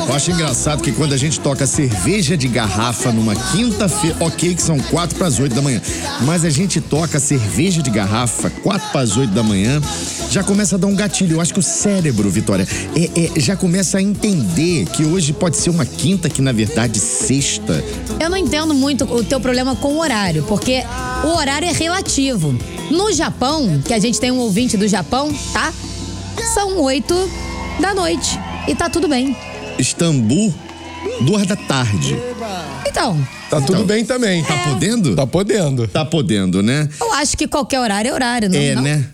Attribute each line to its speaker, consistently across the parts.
Speaker 1: Eu acho engraçado que quando a gente toca cerveja de garrafa numa quinta-feira, ok que são 7:45 da manhã, mas a gente toca cerveja de garrafa 7:45 da manhã, já começa a dar um gatilho. Eu acho que o cérebro, Vitória, já começa a entender que hoje pode ser uma quinta, que na verdade sexta.
Speaker 2: Eu não entendo muito o teu problema com o horário, porque o horário é relativo. No Japão, que a gente tem um ouvinte do Japão, tá? São 8 da noite e tá tudo bem.
Speaker 1: Istambul, 2 da tarde.
Speaker 2: Então.
Speaker 3: Tá tudo bem também.
Speaker 1: Tá podendo?
Speaker 3: Tá podendo.
Speaker 1: Tá podendo, né?
Speaker 2: Eu acho que qualquer horário é horário, não? Não?
Speaker 1: Né?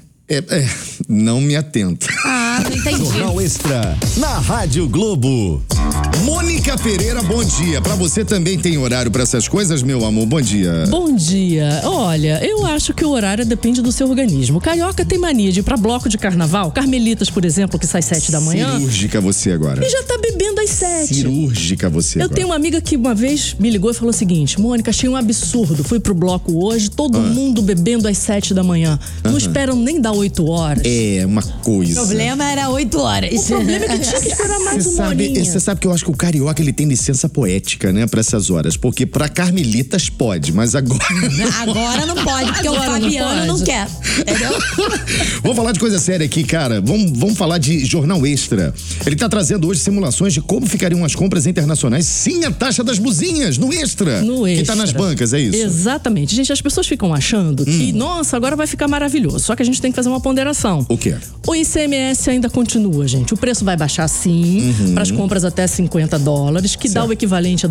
Speaker 1: Não me atento.
Speaker 2: Ah, não entendi.
Speaker 1: Jornal Extra, na Rádio Globo. Mônica Pereira, bom dia. Pra você também tem horário pra essas coisas, meu amor? Bom dia.
Speaker 4: Bom dia. Olha, eu acho que o horário depende do seu organismo. Carioca tem mania de ir pra bloco de carnaval. Carmelitas, por exemplo, que sai 7 da manhã.
Speaker 1: Cirúrgica você agora.
Speaker 4: E já tá bebendo às 7.
Speaker 1: Cirúrgica você agora.
Speaker 4: Eu tenho uma amiga que uma vez me ligou e falou o seguinte: Mônica, achei um absurdo. Fui pro bloco hoje, todo mundo bebendo às 7 da manhã. Não esperam nem dar 8 horas.
Speaker 1: É uma coisa.
Speaker 2: O problema era 8 horas.
Speaker 4: O problema é que tinha que esperar mais uma horinha.
Speaker 1: Você sabe que eu acho que o carioca, ele tem licença poética, né, pra essas horas. Porque pra carmelitas pode, mas agora...
Speaker 2: Agora não pode, porque
Speaker 4: Agora
Speaker 2: o Fabiano não quer. Entendeu?
Speaker 1: Vamos falar de coisa séria aqui, cara. Vamos falar de Jornal Extra. Ele tá trazendo hoje simulações de como ficariam as compras internacionais sem a taxa das buzinhas, no Extra.
Speaker 4: No Extra.
Speaker 1: Que tá nas bancas, é isso?
Speaker 4: Exatamente. Gente, as pessoas ficam achando que, nossa, agora vai ficar maravilhoso. Só que a gente tem que fazer uma ponderação.
Speaker 1: O quê?
Speaker 4: O ICMS ainda continua, gente. O preço vai baixar sim, para as compras até $50, que dá o equivalente a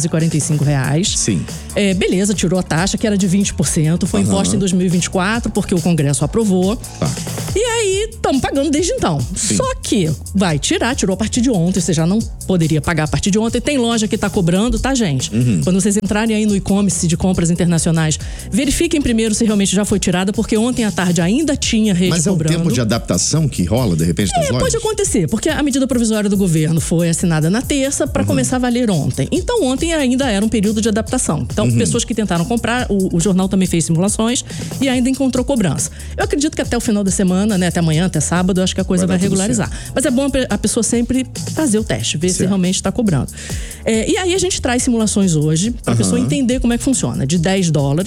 Speaker 4: R$245.
Speaker 1: Sim.
Speaker 4: Beleza, tirou a taxa, que era de 20%, foi imposta em 2024, porque o Congresso aprovou.
Speaker 1: Tá.
Speaker 4: E aí, estamos pagando desde então.
Speaker 1: Sim.
Speaker 4: Só que tirou a partir de ontem, você já não poderia pagar a partir de ontem. Tem loja que tá cobrando, tá, gente? Quando vocês entrarem aí no e-commerce de compras internacionais, verifiquem primeiro se realmente já foi tirada, porque ontem à tarde ainda tinha rede
Speaker 1: Mas
Speaker 4: cobrando.
Speaker 1: É o tempo de adaptação que rola, de repente, nas lojas?
Speaker 4: Pode acontecer, porque a medida provisória do governo foi assinada na terça para começar a valer ontem. Então, ontem ainda era um período de adaptação. Então, pessoas que tentaram comprar, o jornal também fez simulações e ainda encontrou cobrança. Eu acredito que até o final da semana, né, até amanhã, até sábado, eu acho que a coisa vai regularizar. Mas é bom a pessoa sempre fazer o teste, ver se realmente está cobrando. E aí a gente traz simulações hoje para a pessoa entender como é que funciona. De $10,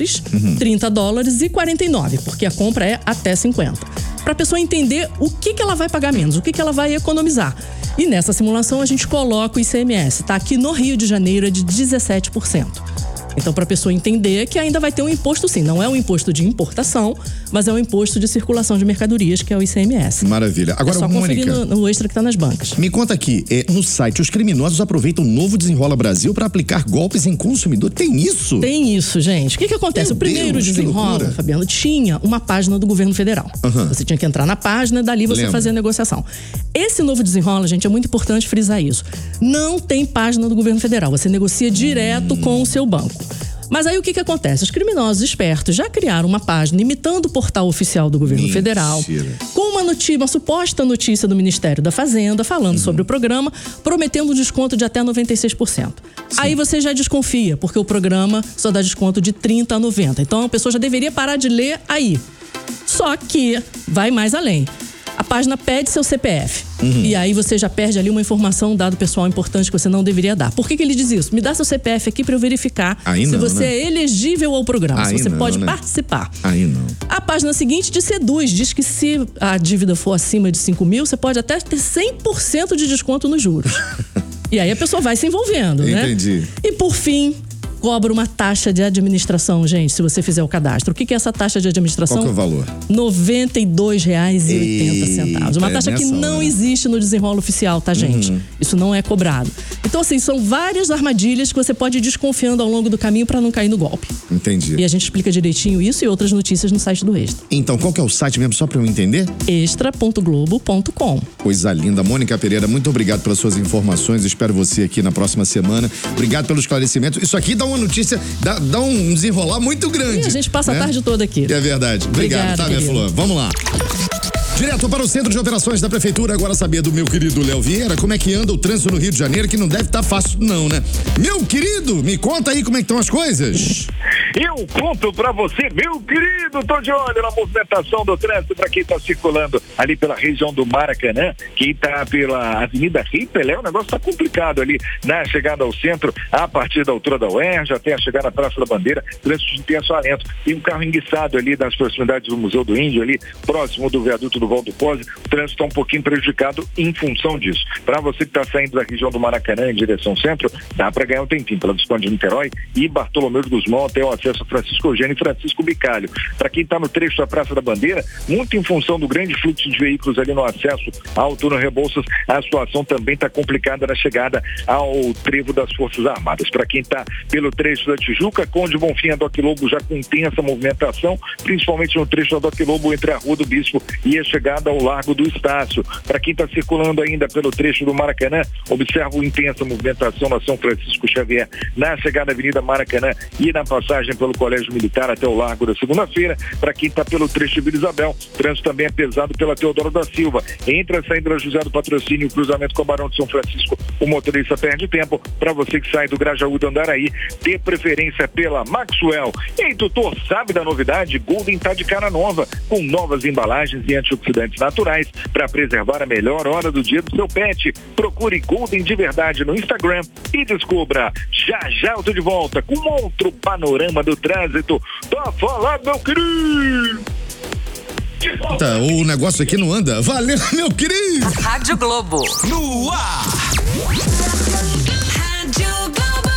Speaker 4: $30 e 49, porque a compra é até 50. Para a pessoa entender o que ela vai pagar menos, o que ela vai economizar. E nessa simulação a gente coloca o ICMS, tá? Aqui no Rio de Janeiro é de 17%. Então, para a pessoa entender que ainda vai ter um imposto, sim. Não é um imposto de importação, mas é um imposto de circulação de mercadorias, que é o ICMS.
Speaker 1: Maravilha. Agora,
Speaker 4: é só
Speaker 1: Mônica,
Speaker 4: conferir no Extra que tá nas bancas.
Speaker 1: Me conta aqui, no site, os criminosos aproveitam o novo Desenrola Brasil para aplicar golpes em consumidor. Tem isso?
Speaker 4: Tem isso, gente. O que acontece?
Speaker 1: Meu
Speaker 4: O primeiro
Speaker 1: Deus, que
Speaker 4: Desenrola,
Speaker 1: loucura.
Speaker 4: Fabiano, tinha uma página do governo federal. Você tinha que entrar na página, dali você fazia a negociação. Esse novo Desenrola, gente, é muito importante frisar isso. Não tem página do governo federal. Você negocia direto com o seu banco. Mas aí o que acontece? Os criminosos espertos já criaram uma página imitando o portal oficial do governo federal, com uma suposta notícia do Ministério da Fazenda falando sobre o programa, prometendo um desconto de até 96%. Aí você já desconfia, porque o programa só dá desconto de 30% a 90%. Então a pessoa já deveria parar de ler aí. Só que vai mais além. A página pede seu CPF. E aí você já perde ali uma informação, um dado pessoal importante que você não deveria dar. Por que ele diz isso? Me dá seu CPF aqui para eu verificar se você é elegível ao programa, se você pode participar.
Speaker 1: Aí não.
Speaker 4: A página seguinte te seduz, diz que se a dívida for acima de 5 mil, você pode até ter 100% de desconto nos juros. E aí a pessoa vai se envolvendo, né?
Speaker 1: Entendi.
Speaker 4: E por fim, cobra uma taxa de administração, gente, se você fizer o cadastro. O que é essa taxa de administração?
Speaker 1: Qual que é o valor?
Speaker 4: R$92,80. Uma taxa que não existe no desenrolo oficial, tá, gente? Isso não é cobrado. Então, assim, são várias armadilhas que você pode ir desconfiando ao longo do caminho para não cair no golpe.
Speaker 1: Entendi.
Speaker 4: E a gente explica direitinho isso e outras notícias no site do Extra.
Speaker 1: Então, qual que é o site mesmo, só para eu entender?
Speaker 4: extra.globo.com.
Speaker 1: Coisa linda. Mônica Pereira, muito obrigado pelas suas informações. Espero você aqui na próxima semana. Obrigado pelo esclarecimento. Isso aqui dá uma notícia, dá um desenrolar muito grande.
Speaker 4: E a gente passa a tarde toda aqui.
Speaker 1: É verdade. Obrigado,
Speaker 4: Obrigada,
Speaker 1: tá, minha
Speaker 4: querida.
Speaker 1: flor? Vamos lá. Direto para o Centro de Operações da Prefeitura, agora saber do meu querido Léo Vieira, como é que anda o trânsito no Rio de Janeiro, que não deve estar fácil não, né? Meu querido, me conta aí como é que estão as coisas.
Speaker 5: Eu conto pra você, meu querido, tô de olho na movimentação do trânsito pra quem tá circulando ali pela região do Maracanã, quem tá pela Avenida Rei Pelé, o negócio tá complicado ali na chegada ao centro, a partir da altura da UERJ até a chegada à Praça da Bandeira, trânsito de intenso alento, e um carro enguiçado ali nas proximidades do Museu do Índio, ali próximo do viaduto do Valdo Pose, o trânsito tá um pouquinho prejudicado em função disso. Pra você que tá saindo da região do Maracanã em direção ao centro, dá pra ganhar um tempinho pela Visconde de Niterói e Bartolomeu de Gusmão até o acesso a Francisco Eugênio e Francisco Bicalho. Para quem está no trecho da Praça da Bandeira, muito em função do grande fluxo de veículos ali no acesso ao túnel Rebouças, a situação também está complicada na chegada ao trevo das Forças Armadas. Para quem está pelo trecho da Tijuca, Conde Bonfim e Doc Lobo já com intensa movimentação, principalmente no trecho da Doc Lobo entre a Rua do Bispo e a chegada ao Largo do Estácio. Para quem está circulando ainda pelo trecho do Maracanã, observa intensa movimentação na São Francisco Xavier, na chegada à Avenida Maracanã e na passagem pelo Colégio Militar até o Largo da Segunda-feira. Para quem está pelo trecho de Vila Isabel, o trânsito também é pesado pela Teodoro da Silva. Entre a saída da José do Patrocínio e o cruzamento com o Barão de São Francisco, o motorista perde tempo. Para você que sai do Grajaú do Andaraí, dê preferência pela Maxwell. E aí, doutor, sabe da novidade? Golden tá de cara nova, com novas embalagens e antioxidantes naturais para preservar a melhor hora do dia do seu pet. Procure Golden de verdade no Instagram e descubra. Já eu tô de volta com outro panorama do trânsito. Tá falado, meu querido!
Speaker 1: Tá, o negócio aqui não anda. Valeu, meu querido!
Speaker 6: Rádio Globo.
Speaker 7: No ar.
Speaker 6: Rádio Globo.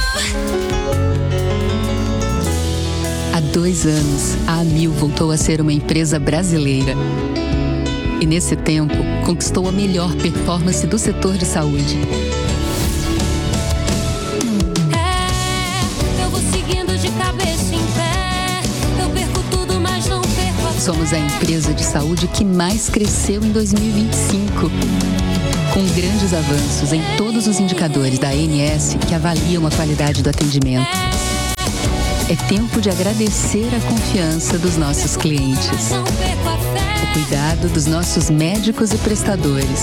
Speaker 8: Há 2 anos, a Amil voltou a ser uma empresa brasileira. E nesse tempo, conquistou a melhor performance do setor de saúde.
Speaker 9: Eu vou seguindo de cabeça em pé. Eu perco tudo, mas não perco a fé.
Speaker 8: Somos a empresa de saúde que mais cresceu em 2025. Com grandes avanços em todos os indicadores da ANS que avaliam a qualidade do atendimento. É tempo de agradecer a confiança dos nossos clientes.
Speaker 9: Não perco a fé.
Speaker 8: O cuidado dos nossos médicos e prestadores.